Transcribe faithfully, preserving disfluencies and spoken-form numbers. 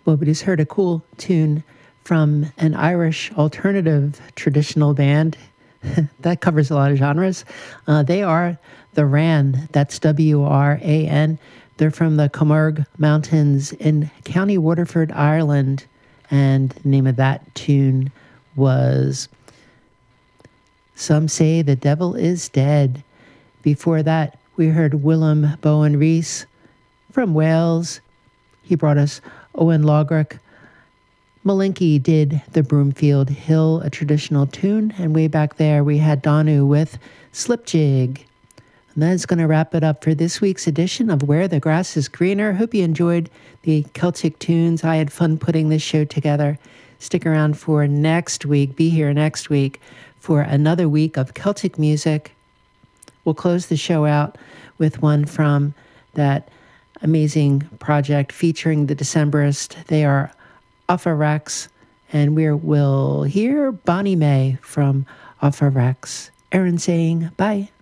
Well, we just heard a cool tune from an Irish alternative traditional band that covers a lot of genres. Uh, they are the Wran. That's W R A N. They're from the Comerg Mountains in County Waterford, Ireland. And the name of that tune was Some Say the Devil is Dead. Before that, we heard Willem Bowen Rees from Wales. He brought us Owen Logrick. Malinky did the Broomfield Hill, a traditional tune. And way back there, we had Donu with Slip Jig. And that's going to wrap it up for this week's edition of Where the Grass is Greener. Hope you enjoyed the Celtic tunes. I had fun putting this show together. Stick around for next week. Be here next week for another week of Celtic music. We'll close the show out with one from that amazing project featuring the Decemberists. They are Offa Rex, and we will hear Bonnie May from Offa Rex. Erin saying bye.